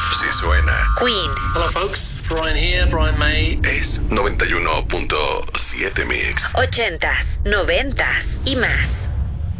Si suena. Queen. Hello, folks. Brian here, Brian May. Es 91.7 Mix. 80s, 90s y más.